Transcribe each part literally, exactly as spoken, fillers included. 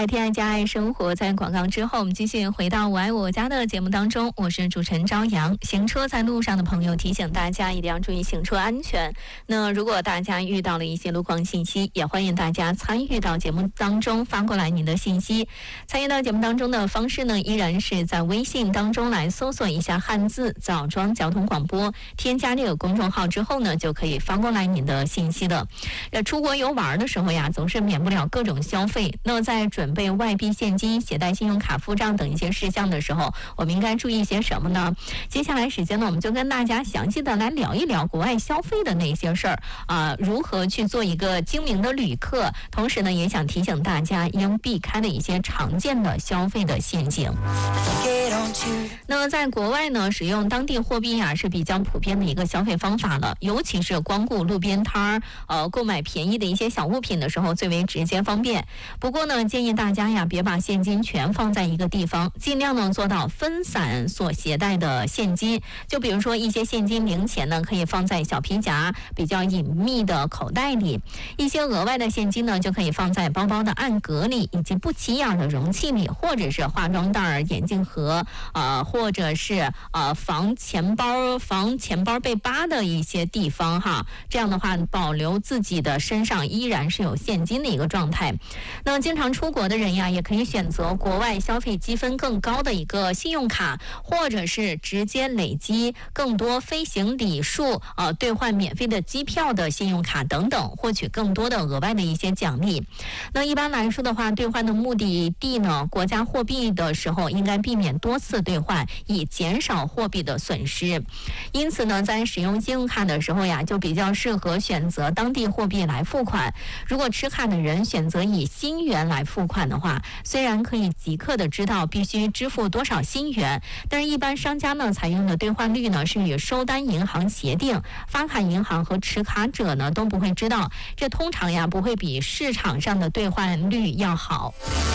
爱天爱家爱生活，在广告之后，我们继续回到我爱我家的节目当中，我是主持人朝阳。行车在路上的朋友，提醒大家一定要注意行车安全。那如果大家遇到了一些路况信息，也欢迎大家参与到节目当中，发过来您的信息。参与到节目当中的方式呢，依然是在微信当中来搜索一下汉字枣庄交通广播，添加这个公众号之后呢，就可以发过来您的信息了。呃，出国游玩的时候呀，总是免不了各种消费。那在准备外币现金、携带信用卡付账等一些事项的时候，我们应该注意些什么呢？接下来时间呢，我们就跟大家详细的来聊一聊国外消费的那些事儿啊、呃，如何去做一个精明的旅客。同时呢，也想提醒大家应避开的一些常见的消费的陷阱。那么在国外呢，使用当地货币呀、啊、是比较普遍的一个消费方法了，尤其是光顾路边摊儿，呃，购买便宜的一些小物品的时候最为直接方便。不过呢，建议大家呀，别把现金全放在一个地方，尽量呢做到分散所携带的现金。就比如说一些现金零钱呢，可以放在小皮夹比较隐秘的口袋里；一些额外的现金呢，就可以放在包包的暗格里，以及不起眼的容器里，或者是化妆袋、眼镜盒，呃，或者是呃防钱包、防钱包被扒的一些地方哈。这样的话，保留自己的身上依然是有现金的一个状态。那经常出国的人呀，也可以选择国外消费积分更高的一个信用卡，或者是直接累积更多飞行礼数，呃，兑换免费的机票的信用卡等等，获取更多的额外的一些奖励。那一般来说的话，兑换的目的地呢，国家货币的时候应该避免多次兑换，以减少货币的损失。因此呢，在使用信用卡的时候呀，就比较适合选择当地货币来付款。如果持卡的人选择以新元来付款的话，虽然可以即刻的知道必须支付多少新元，但是一般商家呢采用的兑换率呢是与收单银行协定，发卡银行和持卡者呢都不会知道，这通常呀不会比市场上的兑换率要好。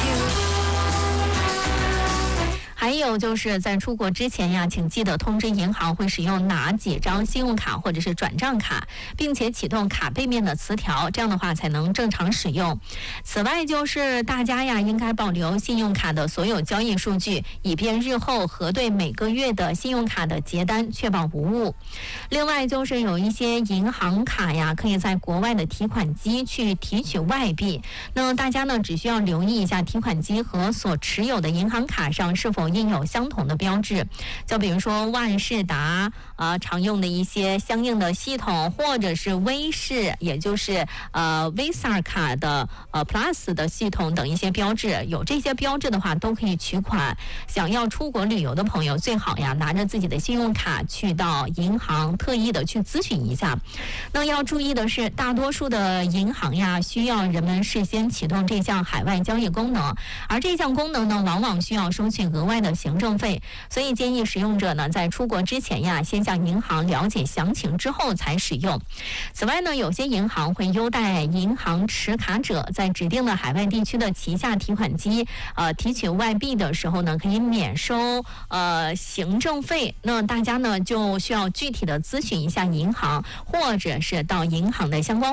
还有就是在出国之前呀，请记得通知银行会使用哪几张信用卡或者是转账卡，并且启动卡背面的磁条，这样的话才能正常使用。此外，就是大家呀应该保留信用卡的所有交易数据，以便日后核对每个月的信用卡的结单，确保无误。另外，就是有一些银行卡呀，可以在国外的提款机去提取外币。那大家呢，只需要留意一下提款机和所持有的银行卡上是否印有相同的标志，就比如说万事达呃常用的一些相应的系统，或者是威士，也就是呃 Visa 卡的呃 Plus 的系统等一些标志，有这些标志的话都可以取款。想要出国旅游的朋友，最好呀拿着自己的信用卡去到银行，特意的去咨询一下。那要注意的是，大多数的银行呀需要人们事先启动这项海外交易功能，而这项功能呢，往往需要收取额外的行政费，所以建议使用者呢在出国之前呀，先向银行了解详情之后才使用。此外呢，有些银行会优待银行持卡者在指定的海外地区的旗下提款机呃提取外币的时候呢，可以免收呃行政费。那大家呢就需要具体的咨询一下银行，或者是到银行的相关